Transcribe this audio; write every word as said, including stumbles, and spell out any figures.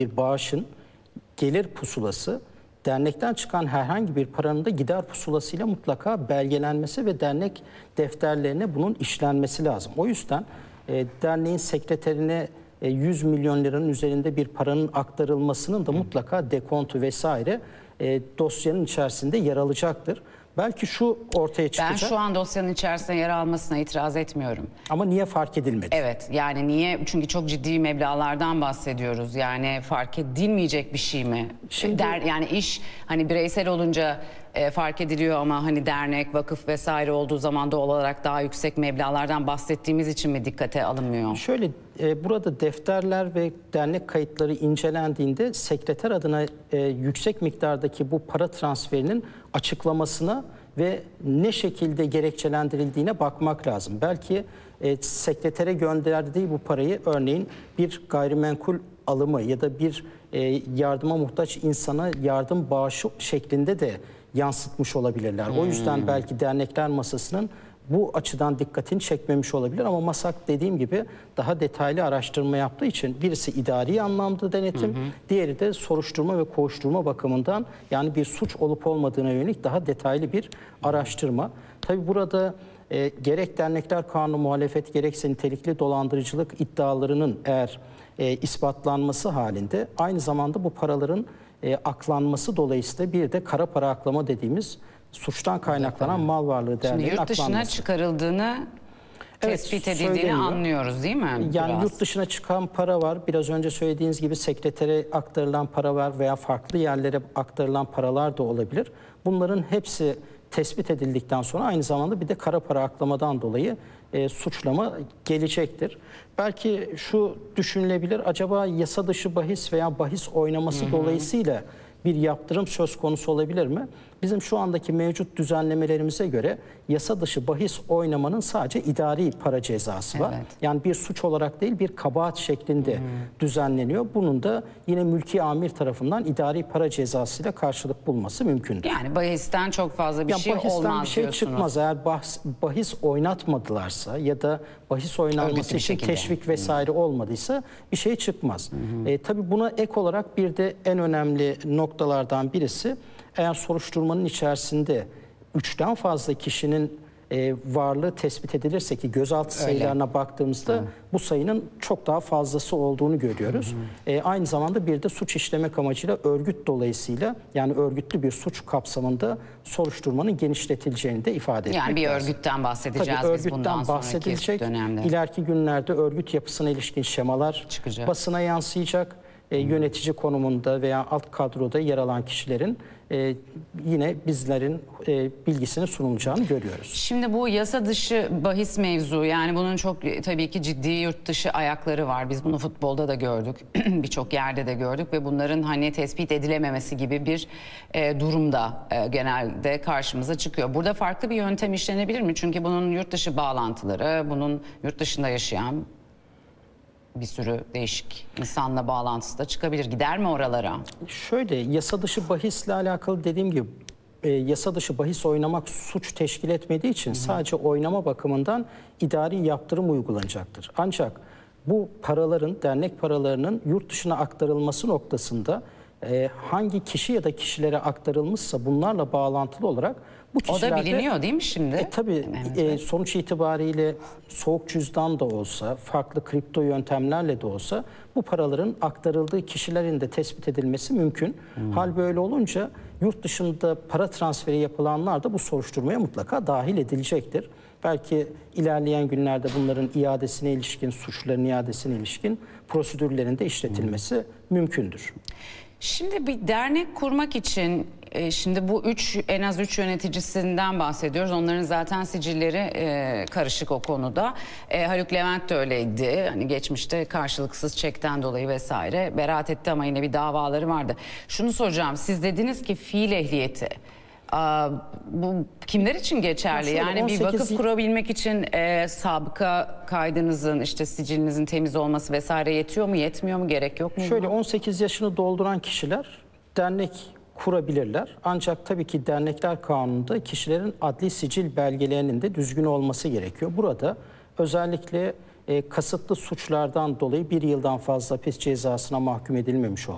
bir bağışın gelir pusulası dernekten çıkan herhangi bir paranın da gider pusulasıyla mutlaka belgelenmesi ve dernek defterlerine bunun işlenmesi lazım. O yüzden e, derneğin sekreterine e, yüz milyon liranın üzerinde bir paranın aktarılmasının da mutlaka dekontu vesaire e, dosyanın içerisinde yer alacaktır. Belki şu ortaya çıkacak. Ben şu an dosyanın içerisinde yer almasına itiraz etmiyorum. Ama niye fark edilmedi? Evet, yani niye? Çünkü çok ciddi meblağlardan bahsediyoruz. Yani fark edilmeyecek bir şey mi? Şimdi, Der, yani iş hani bireysel olunca e, fark ediliyor ama hani dernek, vakıf vesaire olduğu zaman doğal olarak daha yüksek meblağlardan bahsettiğimiz için mi dikkate alınmıyor? Şöyle e, burada defterler ve dernek kayıtları incelendiğinde sekreter adına e, yüksek miktardaki bu para transferinin açıklamasına ve ne şekilde gerekçelendirildiğine bakmak lazım. Belki e, sekretere gönderdiği bu parayı örneğin bir gayrimenkul alımı ya da bir e, yardıma muhtaç insana yardım bağışı şeklinde de yansıtmış olabilirler. Hmm. O yüzden belki dernekler masasının bu açıdan dikkatini çekmemiş olabilir ama MASAK dediğim gibi daha detaylı araştırma yaptığı için birisi idari anlamda denetim, hı hı. diğeri de soruşturma ve kovuşturma bakımından yani bir suç olup olmadığına yönelik daha detaylı bir araştırma. Tabii burada e, gerek dernekler kanunu muhalefet gerekse nitelikli dolandırıcılık iddialarının eğer e, ispatlanması halinde aynı zamanda bu paraların e, aklanması dolayısıyla bir de kara para aklama dediğimiz suçtan kaynaklanan Zaten. mal varlığı değerlerinin Şimdi yurt dışına aklanması. çıkarıldığını tespit evet, edildiğini anlıyoruz değil mi? Yani Biraz. yurt dışına çıkan para var. Biraz önce söylediğiniz gibi sekretere aktarılan para var veya farklı yerlere aktarılan paralar da olabilir. Bunların hepsi tespit edildikten sonra aynı zamanda bir de kara para aklamadan dolayı e, suçlama gelecektir. Belki şu düşünülebilir, acaba yasa dışı bahis veya bahis oynaması Hı-hı. dolayısıyla bir yaptırım söz konusu olabilir mi? Bizim şu andaki mevcut düzenlemelerimize göre yasa dışı bahis oynamanın sadece idari para cezası var. Evet. Yani bir suç olarak değil bir kabahat şeklinde hmm. düzenleniyor. Bunun da yine mülki amir tarafından idari para cezasıyla karşılık bulması mümkündür. Yani bahisten çok fazla bir ya şey bahisten olmaz bir şey diyorsunuz. çıkmaz. Eğer bahis, bahis oynatmadılarsa ya da bahis oynanması için şekilde. teşvik vesaire hmm. olmadıysa bir şey çıkmaz. Hmm. E, tabii buna ek olarak bir de en önemli noktalardan birisi, eğer soruşturmanın içerisinde üçten fazla kişinin e, varlığı tespit edilirse ki gözaltı Öyle. sayılarına baktığımızda Hı. bu sayının çok daha fazlası olduğunu görüyoruz. Hı hı. E, aynı zamanda bir de suç işlemek amacıyla örgüt dolayısıyla yani örgütlü bir suç kapsamında soruşturmanın genişletileceğini de ifade etmek Yani bir lazım. örgütten bahsedeceğiz Tabii, biz bundan bahsedilecek. sonraki dönemde. İleriki günlerde örgüt yapısına ilişkin şemalar Çıkacak. basına yansıyacak. E, yönetici konumunda veya alt kadroda yer alan kişilerin e, yine bizlerin e, bilgisini sunulacağını görüyoruz. Şimdi bu yasa dışı bahis mevzu, yani bunun çok tabii ki ciddi yurt dışı ayakları var. Biz bunu futbolda da gördük, birçok yerde de gördük ve bunların hani tespit edilememesi gibi bir e, durumda e, genelde karşımıza çıkıyor. Burada farklı bir yöntem işlenebilir mi? Çünkü bunun yurt dışı bağlantıları, bunun yurt dışında yaşayan bir sürü değişik insanla bağlantısı da çıkabilir. Gider mi oralara? Şöyle, yasa dışı bahisle alakalı dediğim gibi e, yasa dışı bahis oynamak suç teşkil etmediği için Hı -hı. sadece oynama bakımından idari yaptırım uygulanacaktır. Ancak bu paraların, dernek paralarının yurt dışına aktarılması noktasında e, hangi kişi ya da kişilere aktarılmışsa bunlarla bağlantılı olarak bu kişilerde, o da biliniyor değil mi şimdi? E, tabii e, sonuç itibariyle soğuk cüzdan da olsa, farklı kripto yöntemlerle de olsa bu paraların aktarıldığı kişilerin de tespit edilmesi mümkün. Hmm. Hal böyle olunca yurt dışında para transferi yapılanlar da bu soruşturmaya mutlaka dahil edilecektir. Belki ilerleyen günlerde bunların iadesine ilişkin, suçların iadesine ilişkin prosedürlerin de işletilmesi hmm. mümkündür. Şimdi bir dernek kurmak için e, şimdi bu üç en az üç yöneticisinden bahsediyoruz. Onların zaten sicilleri e, karışık o konuda. E, Haluk Levent de öyleydi. Hani geçmişte karşılıksız çekten dolayı vesaire beraat etti ama yine bir davaları vardı. Şunu soracağım. Siz dediniz ki fiil ehliyeti. Aa, bu kimler için geçerli? Ya yani on sekiz... bir vakıf kurabilmek için e, sabıka kaydınızın, işte sicilinizin temiz olması vesaire yetiyor mu, yetmiyor mu, gerek yok mu? Şöyle, on sekiz yaşını dolduran kişiler dernek kurabilirler. Ancak tabii ki dernekler kanununda kişilerin adli sicil belgelerinin de düzgün olması gerekiyor. Burada özellikle e, kasıtlı suçlardan dolayı bir yıldan fazla hapis cezasına mahkum edilmemiş olan